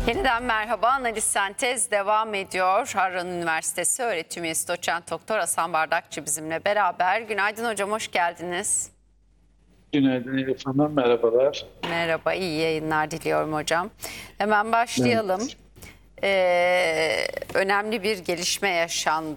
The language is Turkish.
Yeniden merhaba. Analiz Sentez devam ediyor. Harran Üniversitesi öğretim üyesi doçent doktor Hasan Bardakçı bizimle beraber. Günaydın hocam, hoş geldiniz. Günaydın Elif Hanım, merhabalar. Merhaba, iyi yayınlar diliyorum hocam. Hemen başlayalım. Önemli bir gelişme yaşandı.